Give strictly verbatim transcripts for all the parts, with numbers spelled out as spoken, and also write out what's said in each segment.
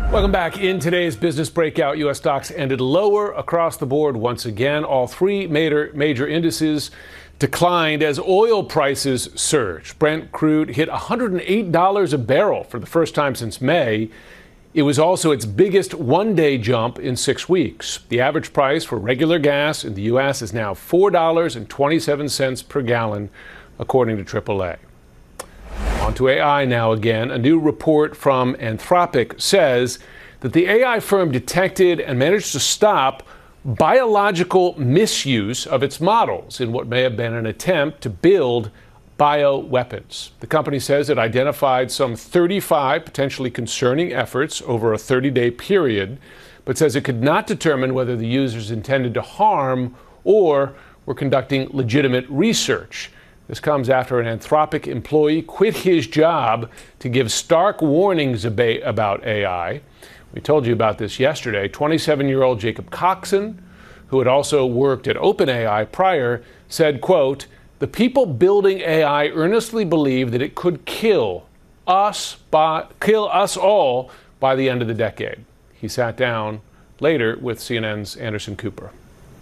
Welcome back. In today's business breakout, U S stocks ended lower across the board once again. All three major, major indices declined as oil prices surged. Brent crude hit one hundred eight dollars a barrel for the first time since May. It was also its biggest one-day jump in six weeks. The average price for regular gas in the U S is now four dollars and twenty-seven cents per gallon, according to triple A. On to A I now again. A new report from Anthropic says that the A I firm detected and managed to stop biological misuse of its models in what may have been an attempt to build bioweapons. The company says it identified some thirty-five potentially concerning efforts over a thirty-day period, but says it could not determine whether the users intended to harm or were conducting legitimate research. This comes after an Anthropic employee quit his job to give stark warnings about A I. We told you about this yesterday. twenty-seven-year-old Jacob Coxon, who had also worked at OpenAI prior, said, quote, "The people building A I earnestly believe that it could kill us, by, kill us all by the end of the decade." He sat down later with C N N's Anderson Cooper.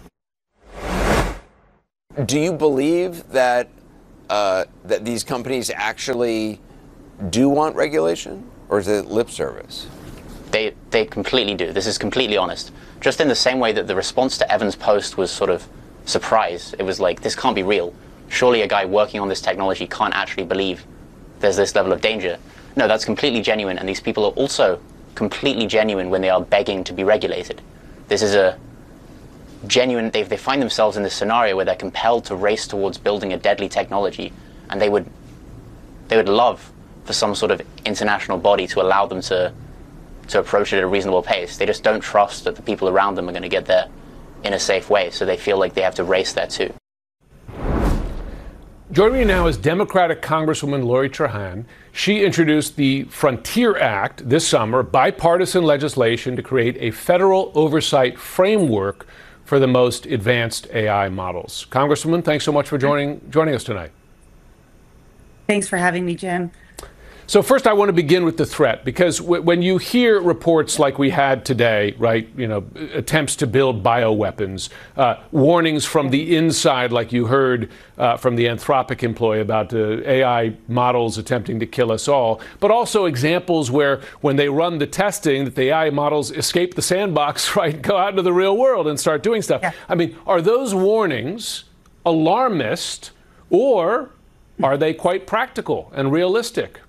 Do you believe that Uh, that these companies actually do want regulation, or is it lip service? They they completely do. This is completely honest. Just in the same way that the response to Evan's post was sort of surprise. It was like, this can't be real. Surely a guy working on this technology can't actually believe there's this level of danger. No, that's completely genuine, and these people are also completely genuine when they are begging to be regulated. This is a genuine, they, they find themselves in this scenario where they're compelled to race towards building a deadly technology, and they would they would love for some sort of international body to allow them to to approach it at a reasonable pace. They just don't trust that the people around them are going to get there in a safe way, so they feel like they have to race there too. Joining me now is Democratic Congresswoman Lori Trahan. She introduced the Frontier Act this summer, bipartisan legislation to create a federal oversight framework for the most advanced A I models. Congresswoman, thanks so much for joining joining us tonight. Thanks for having me, Jim. So first, I want to begin with the threat, because w- when you hear reports like we had today, right, you know, attempts to build bioweapons, uh, warnings from the inside, like you heard uh, from the Anthropic employee about uh, A I models attempting to kill us all, but also examples where when they run the testing, that the A I models escape the sandbox, right, go out into the real world and start doing stuff. Yeah. I mean, are those warnings alarmist, or are they quite practical and realistic?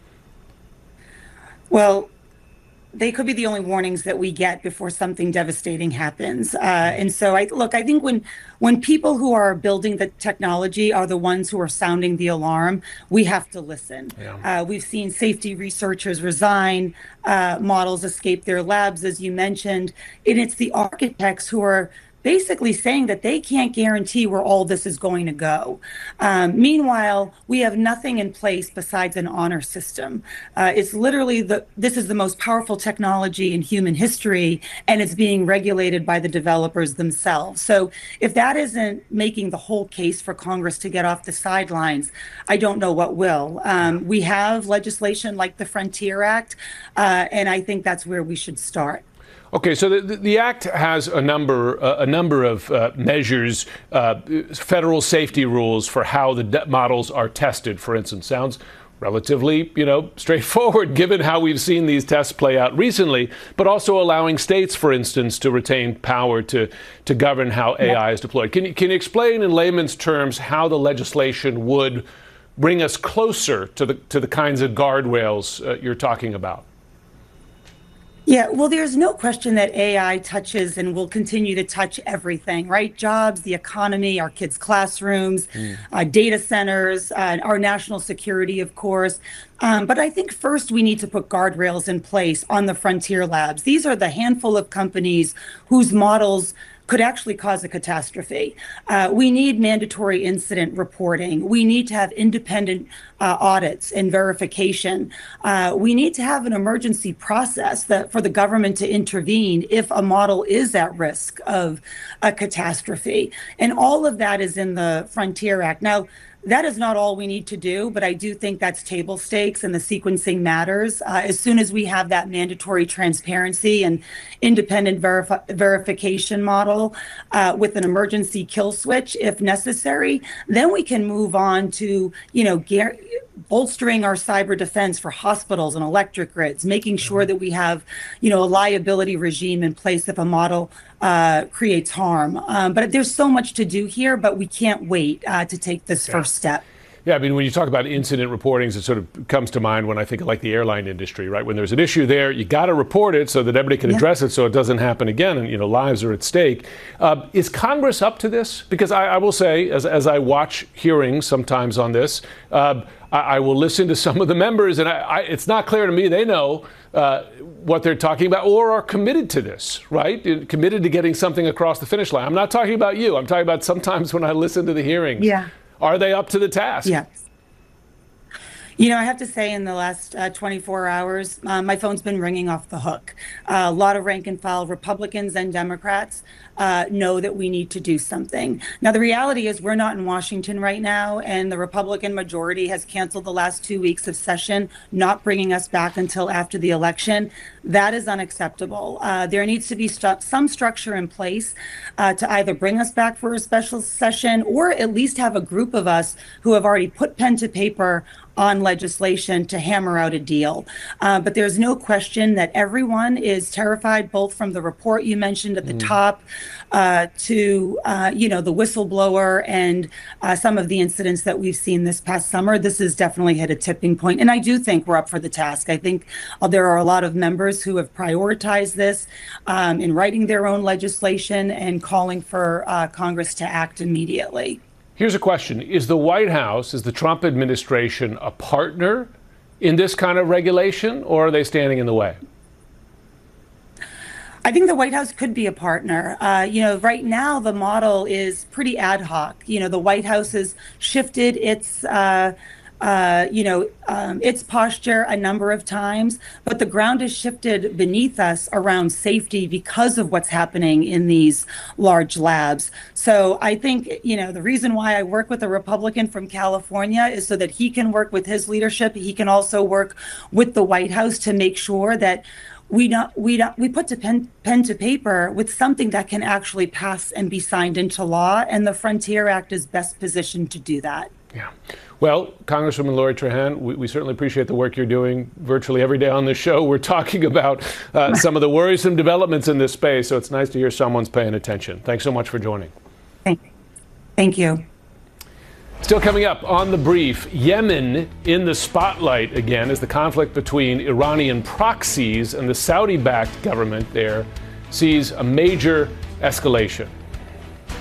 Well, they could be the only warnings that we get before something devastating happens. Uh, and so, I look, I think when when people who are building the technology are the ones who are sounding the alarm, we have to listen. Yeah. Uh, we've seen safety researchers resign, uh, models escape their labs, as you mentioned, and it's the architects who are basically saying that they can't guarantee where all this is going to go. Um, meanwhile, we have nothing in place besides an honor system. Uh, it's literally the this is the most powerful technology in human history, and it's being regulated by the developers themselves. So if that isn't making the whole case for Congress to get off the sidelines, I don't know what will. Um, we have legislation like the Frontier Act, uh, and I think that's where we should start. Okay, so the, the act has a number uh, a number of uh, measures, uh, federal safety rules for how the de- models are tested. For instance, sounds relatively, you know, straightforward given how we've seen these tests play out recently. But also allowing states, for instance, to retain power to to govern how A I is deployed. Can you can you explain in layman's terms how the legislation would bring us closer to the to the kinds of guardrails uh, you're talking about? Yeah, well, there's no question that A I touches and will continue to touch everything, right? Jobs, the economy, our kids' classrooms, mm. uh, data centers, uh, our national security, of course. Um, but I think first we need to put guardrails in place on the frontier labs. These are the handful of companies whose models could actually cause a catastrophe. Uh, we need mandatory incident reporting. We need to have independent uh, audits and verification. Uh, we need to have an emergency process that for the government to intervene if a model is at risk of a catastrophe. And all of that is in the Frontier Act. Now, That is not all we need to do, but I do think that's table stakes and the sequencing matters. Uh, as soon as we have that mandatory transparency and independent verif- verification model uh, with an emergency kill switch, if necessary, then we can move on to, you know, gar- bolstering our cyber defense for hospitals and electric grids, making sure that we have, you know, a liability regime in place if a model uh, creates harm. Um, but there's so much to do here, but we can't wait uh, to take this yeah. first step. Yeah, I mean, when you talk about incident reportings, it sort of comes to mind when I think of like the airline industry, right? When there's an issue there, you got to report it so that everybody can yeah. address it so it doesn't happen again and, you know, lives are at stake. Uh, is Congress up to this? Because I, I will say, as, as I watch hearings sometimes on this, uh, I, I will listen to some of the members, and I, I, it's not clear to me they know uh, what they're talking about or are committed to this, right? Committed to getting something across the finish line. I'm not talking about you. I'm talking about sometimes when I listen to the hearings. Yeah. Are they up to the task? Yes. You know, I have to say in the last uh, twenty-four hours, uh, my phone's been ringing off the hook. Uh, a lot of rank and file Republicans and Democrats uh, know that we need to do something. Now, the reality is we're not in Washington right now, and the Republican majority has canceled the last two weeks of session, not bringing us back until after the election. That is unacceptable. Uh, there needs to be stu- some structure in place uh, to either bring us back for a special session or at least have a group of us who have already put pen to paper on legislation to hammer out a deal. Uh, but there's no question that everyone is terrified, both from the report you mentioned at the mm. top uh, to, uh, you know, the whistleblower and uh, some of the incidents that we've seen this past summer. This has definitely hit a tipping point. And I do think we're up for the task. I think uh, there are a lot of members who have prioritized this um, in writing their own legislation and calling for uh, Congress to act immediately. Here's a question. Is the White House, is the Trump administration a partner in this kind of regulation, or are they standing in the way? I think the White House could be a partner. Uh, you know, right now the model is pretty ad hoc. You know, the White House has shifted its uh, Uh, you know, um, its posture a number of times, but the ground has shifted beneath us around safety because of what's happening in these large labs. So I think, you know, the reason why I work with a Republican from California is so that he can work with his leadership. He can also work with the White House to make sure that we not we not we put to pen pen to paper with something that can actually pass and be signed into law. And the Frontier Act is best positioned to do that. Yeah. Well, Congresswoman Lori Trahan, we, we certainly appreciate the work you're doing virtually every day on this show. We're talking about uh, some of the worrisome developments in this space, so it's nice to hear someone's paying attention. Thanks so much for joining. Thank, thank you. Still coming up on The Brief, Yemen in the spotlight again as the conflict between Iranian proxies and the Saudi-backed government there sees a major escalation.